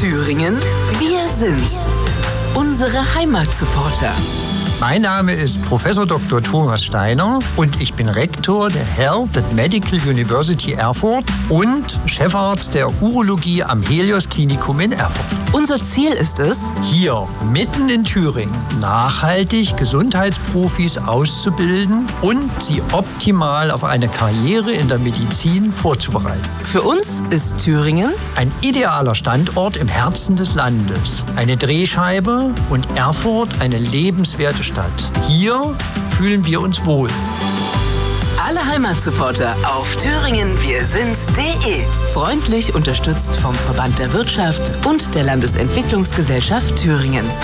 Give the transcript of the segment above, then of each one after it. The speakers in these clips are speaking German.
Thüringen, wir sind's. Unsere Heimatsupporter. Mein Name ist Professor Dr. Thomas Steiner und ich bin Rektor der Health and Medical University Erfurt und Chefarzt der Urologie am Helios Klinikum in Erfurt. Unser Ziel ist es, hier mitten in Thüringen nachhaltig Gesundheitsprofis auszubilden und sie optimal auf eine Karriere in der Medizin vorzubereiten. Für uns ist Thüringen ein idealer Standort im Herzen des Landes, eine Drehscheibe und Erfurt eine lebenswerte Stadt. Hier fühlen wir uns wohl. Alle Heimatsupporter auf thüringenwirsind's.de. Freundlich unterstützt vom Verband der Wirtschaft und der Landesentwicklungsgesellschaft Thüringens.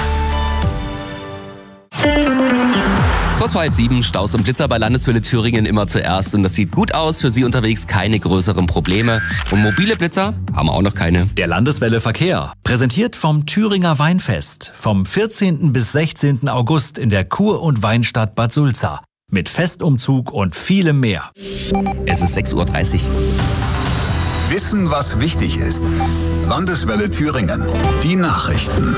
Kurz vor 6:30, Staus und Blitzer bei Landeswelle Thüringen immer zuerst. Und das sieht gut aus, für Sie unterwegs keine größeren Probleme. Und mobile Blitzer haben wir auch noch keine. Der Landeswelle Verkehr, präsentiert vom Thüringer Weinfest. Vom 14. bis 16. August in der Kur- und Weinstadt Bad Sulza. Mit Festumzug und vielem mehr. Es ist 6:30 Uhr. Wissen, was wichtig ist. Landeswelle Thüringen. Die Nachrichten.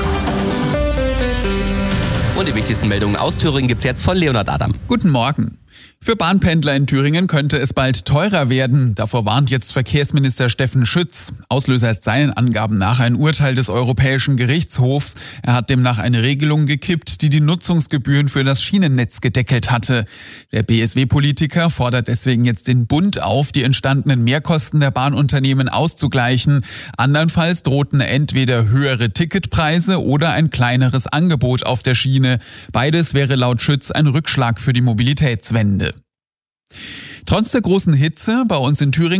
Und die wichtigsten Meldungen aus Thüringen gibt's jetzt von Leonhard Adam. Guten Morgen. Für Bahnpendler in Thüringen könnte es bald teurer werden. Davor warnt jetzt Verkehrsminister Steffen Schütz. Auslöser ist seinen Angaben nach ein Urteil des Europäischen Gerichtshofs. Er hat demnach eine Regelung gekippt, die die Nutzungsgebühren für das Schienennetz gedeckelt hatte. Der BSW-Politiker fordert deswegen jetzt den Bund auf, die entstandenen Mehrkosten der Bahnunternehmen auszugleichen. Andernfalls drohten entweder höhere Ticketpreise oder ein kleineres Angebot auf der Schiene. Beides wäre laut Schütz ein Rückschlag für die Mobilitätswende. Trotz der großen Hitze bei uns in Thüringen